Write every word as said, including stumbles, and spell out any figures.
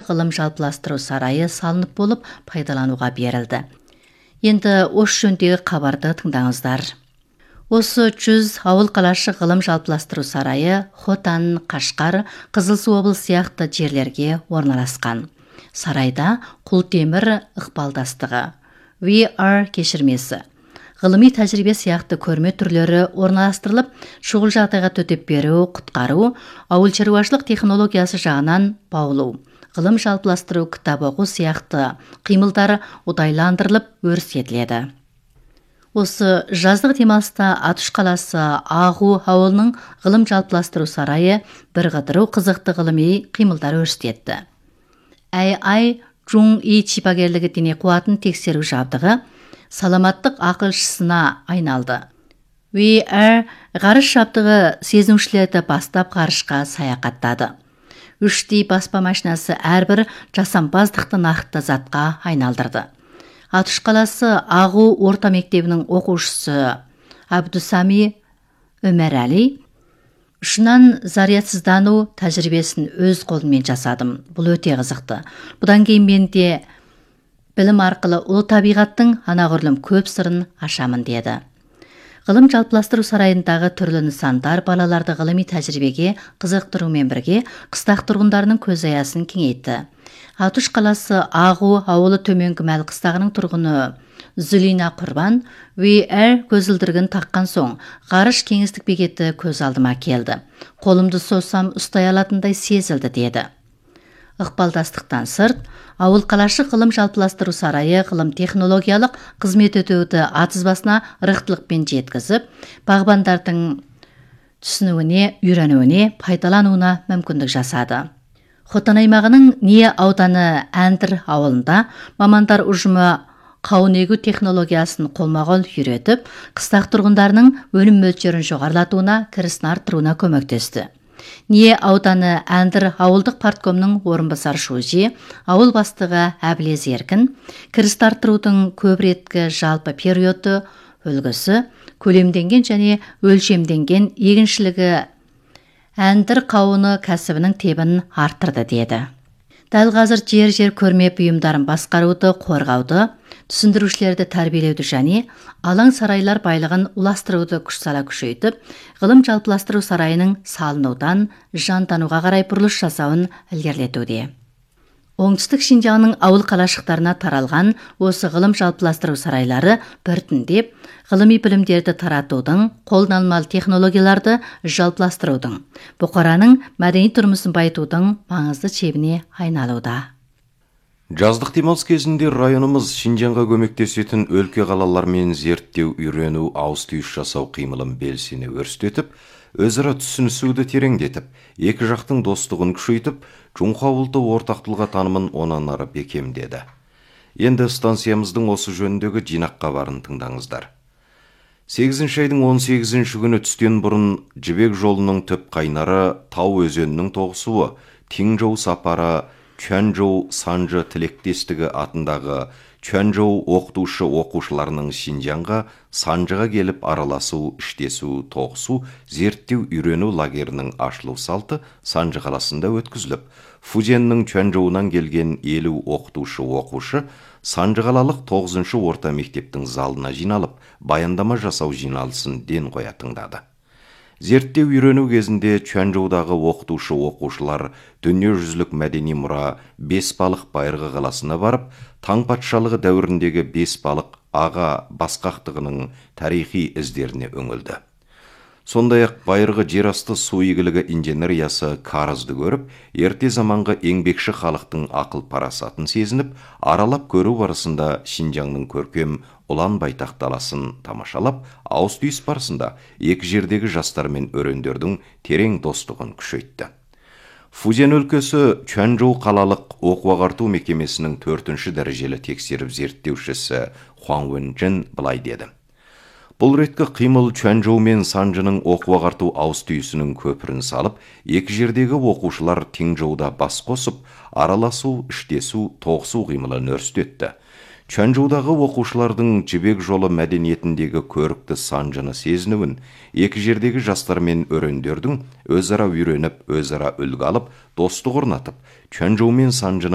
ғылым жалпыластыру сарайы салынып болып пайдалануға берілді. Енді осы жөніндегі хабарды тыңдаңыздар. Осы жүз ауыл қалашы ғылым жалпыластыру сарайы Хотан, Қашқар, Қызылсу облысы сияқты жерлерге орналасқан. Сарайда құлтемір ықпалдастығы, ви ар кешірмесі, ғылыми тәжірибе сияқты көрме түрлері орналастырылып, шұғыл жағдайға төтеп беру, құтқару, ауыл шаруашылық технологиясы жағынан баулу, ғылым жалпыластыру, кітап оқу сияқты қимылдары ұдайландырылып өрістетіледі. Осы жаздық демалыста Атыш қаласы Ағу ауылының ғылым жалпыластыру сарайы бір қыдыру қызықты ғылыми қимылдар өрістетті. Әй ай Жун И шипагерлігі дене қуатын тексеру жабдығы саламаттық ақылшысына айналды. ви ар ғарыш жабдығы сезінушілерді бастап ғарышқа саяхаттады. үш ди баспа машинасы әрбір жасампаздықты нақты затқа айналдырды. Атыш қаласы Ағу орта мектебінің оқушысы Абдусами Өмәрәли ұшынан зарядсыздану тәжірибесін өз қолыммен жасадым. Бұл өте қызықты. Бұдан кейін мен де білім арқылы ұлы табиғаттың анағұрлым көп сырын ашамын деді. Ғылым жалпыластыру сарайындағы түрлі нысандар балаларды ғылыми тәжірибеге қызықтырумен бірге қыстақ тұрғындарының көз аясын кеңейтті. Атыш қаласы Ағу ауылы төменгі мәл қыстағының тұрғыны Зүлина Құрбан ви ар көзілдірігін таққан соң ғарыш кеңістік бекеті көз алдыма келді. Қолымды созсам ұстай алатындай сезілді деді. Ықпалдастықтан сырт, ауыл қалашы ғылым жалпыластыру сарайы ғылым технологиялық қызмет өтеуді атызбасына рықтылықпен жеткізіп, бағбандардың түсінуіне, үйренуіне, пайдалануына мүмкіндік жасады. Хотан аймағының Не ауданы Әндір ауылында мамандар ұжымы қауын егу технологиясын қолма-қол үйретіп, қыстақ тұрғындарының өнім мөлшерін жоғарылатуына, кірісін арттыруына көмектесті. Не ауданы Әндір ауылдық парткомның орынбасар шөже, ауыл бастығы Әбілез Еркін, кірісті арттырудың көп реткі жалпы периоды үлгісі, көлемденген және өлшемденген егіншілігі Әндір қауыны кәсібінің тебін арттырды деді. Дәл қазір жер-жер көрме бұйымдарын басқаруды, қорғауды, түсіндірушілерді тәрбиелеуді және алаң сарайлар байлығын уластыруды күш сала күшейтіп, ғылым жалпыластыру сарайының салынудан жандануға қарай бұрылыс жасауын ілгерілетуде. Оңтүстік Шинжаңның ауыл қалашықтарына таралған осы ғылым жалпыластыру сарайлары біртіндеп ғылыми білімдерді таратудың, қолданылмалы технологияларды жалпыластырудың, бұқараның мәдени тұрмысын байытудың маңызды шебіне айналуда. Жаздық демалыс кезінде районымыз Шинжаңға көмектесетін өлке қалалармен зерттеу, үйрену, ауыс-түйіс жасау қимылын белсене өрістетіп, өзара түсінісуді тереңдетіп, екі жақтың достығын күшейтіп, Жоңқа ауылды ортақтылға танымын онан ары бекемдеді. Енді станциямыздың осы жөніндегі жинаққа барын тыңдаңыздар. сегізінші айдың он сегізінші күні түстен бұрын Жібек жолының түп қайнары Тау өзенінің тоғысуы, Теңжоу сапары, Чуанчжоу Санжы тілектестігі атындағы Чуанчжоу оқытушы оқушыларының Шинжаңға, Санжыға келіп араласу, іштесу, тоғысу, зерттеу, үйрену лагерінің ашылу салты Санжы қаласында өткізіліп, Фузеннің Чуанчжоуынан келген елу оқытушы оқушы Санжы қалалық тоғызыншы орта мектептің залына жиналып, баяндама жасау жиналысын ден қоя тыңдады. Зерттеу үйрену кезінде Чуанчжоудағы оқытушы оқушылар дүниежүзілік мәдени мұра Бесбалық Байырғы қаласына барып, таң патшалығы дәуіріндегі Бесбалық аға басқақтығының тарихи іздеріне үңілді. Сондай-ақ Байырғы жерасты су игілігі инженериясы қарызды көріп, ерте заманғы еңбекші халықтың ақыл парасатын сезініп, аралап көру барысында Шинжаңның көркем ұлан байтақ даласын тамашалап, ауыс-түйіс барысында екі жердегі жастар мен өрендердің терең достығын күшейтті. Фузен өлкесі Чуанчжоу қалалық оқу-ағарту мекемесінің төртінші дәрежелі тексеріп зерттеушісі Хуан Уэнжэн былай деді. Бұл реткі қимыл Чуанчжоу мен Санжының оқу-ағарту ауыс-түйісінің көпірін салып, екі жердегі оқушылар Теңжоуда бас қосып, араласу, іштесу, тоғысу қимылын өрістетті. Чуанчжоудағы оқушылардың Жібек жолы мәдениетіндегі көрікті Санжыны сезінуін, екі жердегі жастар мен өрендердің өзара үйреніп, өзара үлгі алып, достық орнатып, Чуанчжоу мен Санжының